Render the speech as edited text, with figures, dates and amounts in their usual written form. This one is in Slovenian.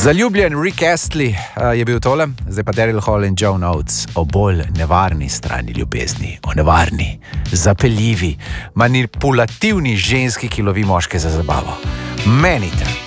Zaljubljen Rick Astley je bil tole, zdaj pa Daryl Hall in Joan Oates o bolj nevarni strani ljubezni, o nevarni, zapeljivi, manipulativni ženski, ki lovi moške za zabavo. Menite.